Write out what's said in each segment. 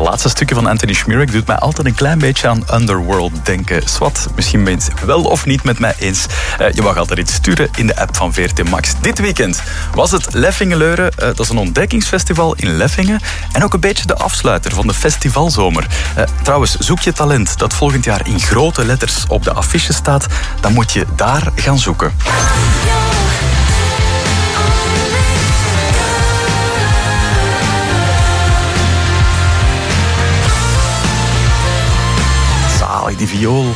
laatste stukje van Anthony Šmirek doet mij altijd een klein beetje aan Underworld denken. Swat, misschien ben je het wel of niet met mij eens. Je mag altijd iets sturen in de app van VRT Max. Dit weekend was het Leffingen-Leuren. Dat is een ontdekkingsfestival in Leffingen. En ook een beetje de afsluiter van de festivalzomer. Trouwens, zoek je talent dat volgend jaar in grote letters op de affiche staat, dan moet je daar gaan zoeken. Zalig, die viool.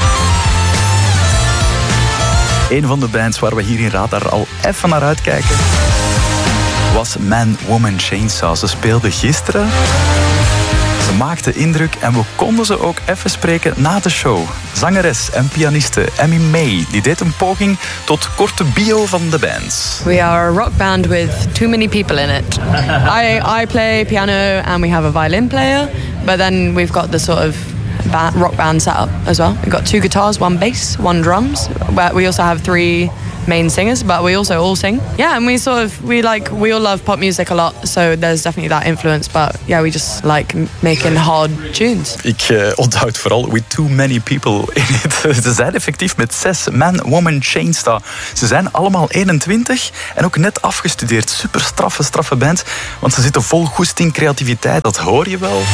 Een van de bands waar we hier in Radar al even naar uitkijken was Man, Woman, Chainsaw. Ze speelden gisteren. Ze maakte indruk en we konden ze ook even spreken na de show. Zangeres en pianiste Emmy May die deed een poging tot korte bio van de band. We are a rock band with too many people in it. I play piano and we have a violin player, but then we've got the sort of rock band setup as well. We've got 2 guitars, 1 bass, 1 drums. But we also have 3 main singers, but we also all sing. Yeah, and we all love pop music a lot, so there's definitely that influence. But yeah, we just like making hard tunes. Ik onthoud vooral with too many people in it. Ze zijn effectief met 6 Man, Woman, Chainsaw. Ze zijn allemaal 21 en ook net afgestudeerd. Super straffe band, want ze zitten vol goesting, creativiteit. Dat hoor je wel.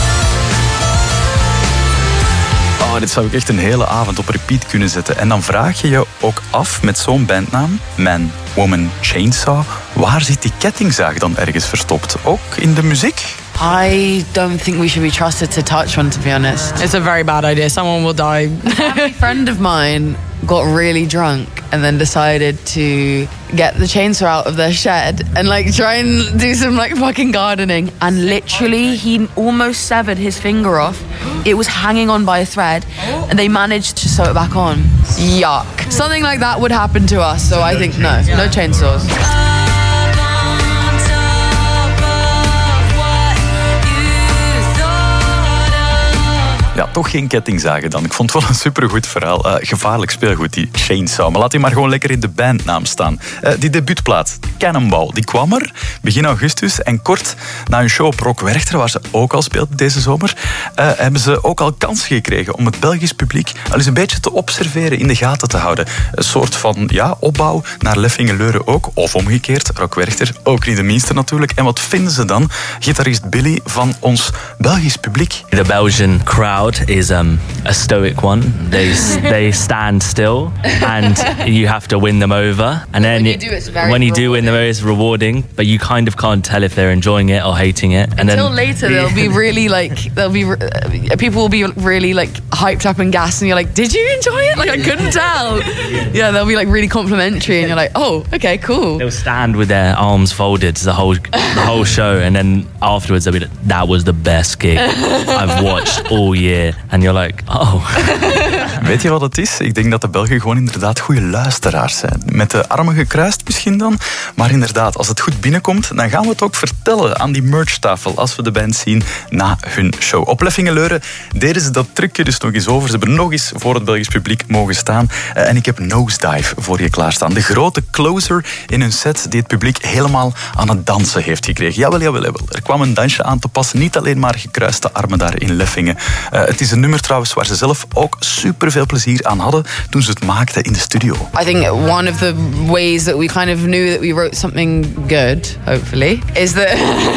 Oh, dit zou ik echt een hele avond op repeat kunnen zetten. En dan vraag je je ook af met zo'n bandnaam, Man, Woman, Chainsaw, waar zit die kettingzaag dan ergens verstopt? Ook in de muziek? I don't think we should be trusted to touch one, to be honest. It's a very bad idea. Someone will die. A friend of mine got really drunk and then decided to get the chainsaw out of their shed and try and do some fucking gardening. And literally he almost severed his finger off. It was hanging on by a thread and they managed to sew it back on. Yuck. Something like that would happen to us, so I think no chainsaws. Ja, toch geen kettingzagen dan. Ik vond het wel een supergoed verhaal. Gevaarlijk speelgoed, die Chainsaw. Maar laat die maar gewoon lekker in de bandnaam staan. Die debuutplaat, Cannonball, die kwam er begin augustus. En kort na hun show op Rock Werchter, waar ze ook al speelden deze zomer, hebben ze ook al kans gekregen om het Belgisch publiek al eens een beetje te observeren, in de gaten te houden. Een soort van opbouw naar Leffingen-Leuren ook. Of omgekeerd, Rock Werchter, ook niet de minste natuurlijk. En wat vinden ze dan? Gitarist Billy van ons Belgisch publiek. The Belgian crowd is a stoic one. They stand still and you have to win them over. And then when you do win them over, it's rewarding, but you kind of can't tell if they're enjoying it or hating it. And until later, they'll be really people will be really hyped up and gassed, and you're like, did you enjoy it? I couldn't tell. Yeah, they'll be really complimentary, and you're like, oh, okay, cool. They'll stand with their arms folded the whole show, and then afterwards they'll be like, that was the best gig I've watched all year. En you're like, oh. Weet je wat het is? Ik denk dat de Belgen gewoon inderdaad goede luisteraars zijn. Met de armen gekruist misschien dan. Maar inderdaad, als het goed binnenkomt, dan gaan we het ook vertellen aan die merchtafel als we de band zien na hun show. Op Leffingen-Leuren deden ze dat trucje dus nog eens over. Ze hebben nog eens voor het Belgisch publiek mogen staan. En ik heb Nosedive voor je klaarstaan. De grote closer in hun set die het publiek helemaal aan het dansen heeft gekregen. Jawel. Er kwam een dansje aan te passen. Niet alleen maar gekruiste armen daar in Leffingen. Het is een nummer trouwens waar ze zelf ook super veel plezier aan hadden toen ze het maakten in de studio. I think one of the ways that we kind of knew that we wrote something good, hopefully, is that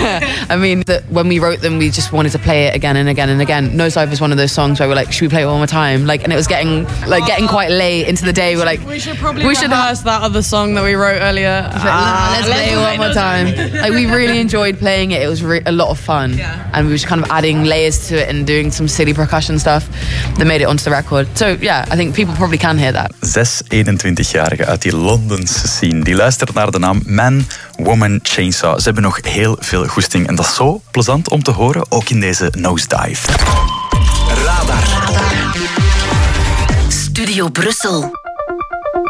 that when we wrote them, we just wanted to play it again and again and again. Nosedive is one of those songs where we're like, should we play it one more time? And it was getting quite late into the day. We're like, we should rehearse that other song that we wrote earlier. Let's play it one more time. We really enjoyed playing it. It was a lot of fun, and we were just kind of adding layers to it and doing some silly percussion stuff that made it onto the record. So yeah, I think people probably can hear that. 6 21-jarigen uit die Londense scene, die luisteren naar de naam Man, Woman, Chainsaw. Ze hebben nog heel veel goesting en dat is zo plezant om te horen, ook in deze Nosedive. Radar. Studio Brussel.